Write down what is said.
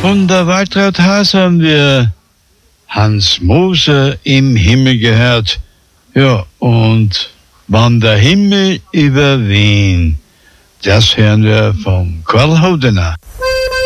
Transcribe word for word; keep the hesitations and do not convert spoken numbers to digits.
Von der Waltraud haben wir Hans Moser im Himmel gehört. Ja, und Wann der Himmel über Wien, das hören wir von Karl Hodener.